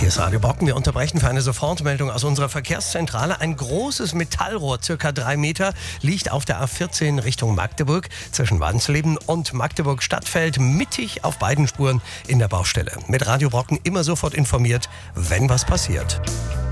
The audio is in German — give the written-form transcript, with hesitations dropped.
Hier ist Radio Brocken. Wir unterbrechen für eine Sofortmeldung aus unserer Verkehrszentrale. Ein großes Metallrohr, circa 3 Meter, liegt auf der A14 Richtung Magdeburg zwischen Wansleben und Magdeburg-Stadtfeld, mittig auf beiden Spuren in der Baustelle. Mit Radio Brocken immer sofort informiert, wenn was passiert.